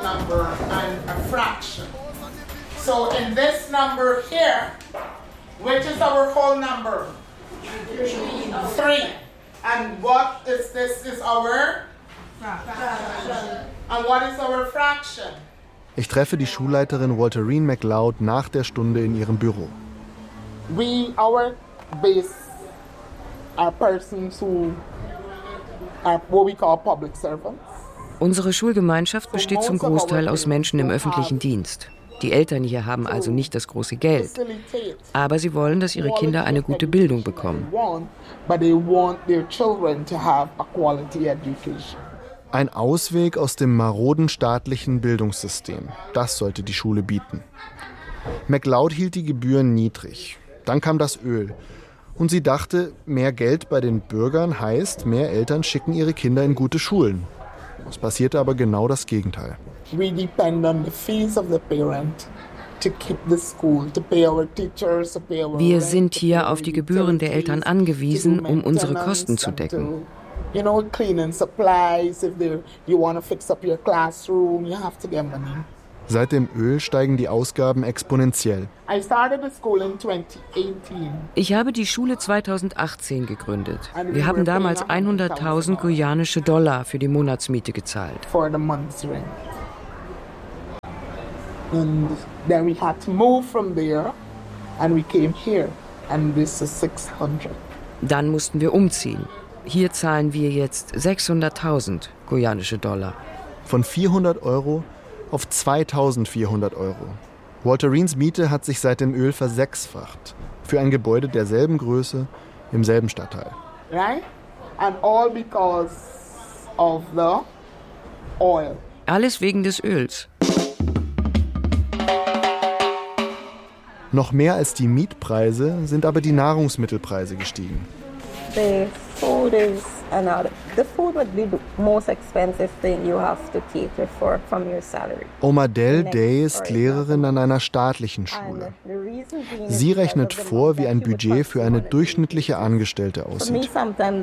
number and a fraction. So in this number here, which is our whole number? 3. And what is this? Is our fraction. And what is our fraction? Ich treffe die Schulleiterin Walterine McLeod nach der Stunde in ihrem Büro. Our base are persons who are what we call public servants. Unsere Schulgemeinschaft besteht zum Großteil aus Menschen im öffentlichen Dienst. Die Eltern hier haben also nicht das große Geld. Aber sie wollen, dass ihre Kinder eine gute Bildung bekommen. Ein Ausweg aus dem maroden staatlichen Bildungssystem. Das sollte die Schule bieten. McLeod hielt die Gebühren niedrig. Dann kam das Öl. Und sie dachte, mehr Geld bei den Bürgern heißt, mehr Eltern schicken ihre Kinder in gute Schulen. Es passierte aber genau das Gegenteil. Wir sind hier auf die Gebühren der Eltern angewiesen, um unsere Kosten zu decken. Seit dem Öl steigen die Ausgaben exponentiell. Ich habe die Schule 2018 gegründet. Wir haben damals 100.000 guyanische Dollar für die Monatsmiete gezahlt. Dann mussten wir umziehen. Hier zahlen wir jetzt 600.000 guyanische Dollar. Von 400 Euro auf 2.400 Euro. Walterines Miete hat sich seit dem Öl versechsfacht. Für ein Gebäude derselben Größe im selben Stadtteil. Right? And all because of the oil. Alles wegen des Öls. Noch mehr als die Mietpreise sind aber die Nahrungsmittelpreise gestiegen. The food would be the most expensive thing you have to cater for from your salary. Omadel Day ist Lehrerin an einer staatlichen Schule. Sie rechnet vor, wie ein Budget für eine durchschnittliche Angestellte aussieht.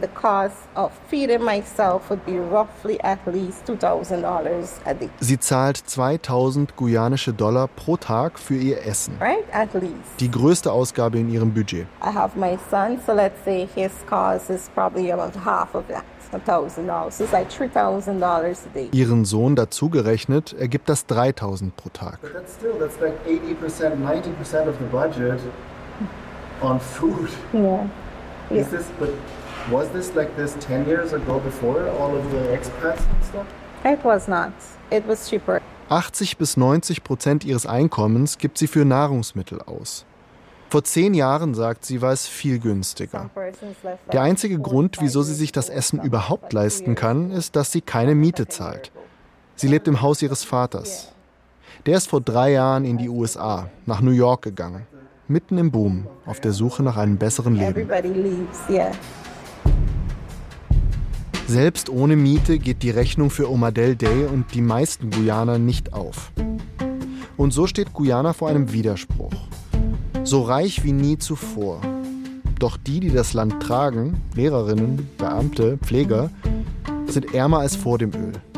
Sie zahlt 2.000 guyanische Dollar pro Tag für ihr Essen. Die größte Ausgabe in ihrem Budget. I have my son, so let's say his cost is probably about half of that. $1,000. So it's like $3,000 a day. Ihren Sohn dazugerechnet ergibt das 3.000 pro Tag. But that's like 80%, 90% of the budget on food. Yeah. Was this like this 10 years ago before all of the expats and stuff? It was not. It was cheaper. 80-90% ihres Einkommens gibt sie für Nahrungsmittel aus. Vor 10 Jahren, sagt sie, war es viel günstiger. Der einzige Grund, wieso sie sich das Essen überhaupt leisten kann, ist, dass sie keine Miete zahlt. Sie lebt im Haus ihres Vaters. Der ist vor 3 Jahren in die USA, nach New York gegangen. Mitten im Boom, auf der Suche nach einem besseren Leben. Selbst ohne Miete geht die Rechnung für Omadel Day und die meisten Guyaner nicht auf. Und so steht Guyana vor einem Widerspruch. So reich wie nie zuvor. Doch die das Land tragen, Lehrerinnen, Beamte, Pfleger, sind ärmer als vor dem Öl.